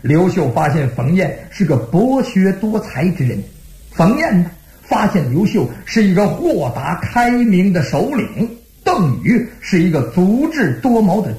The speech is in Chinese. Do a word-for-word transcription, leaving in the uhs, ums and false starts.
刘秀发现冯彦是个博学多才之人，冯彦呢发现刘秀是一个豁达开明的首领，邓禹是一个足智多谋的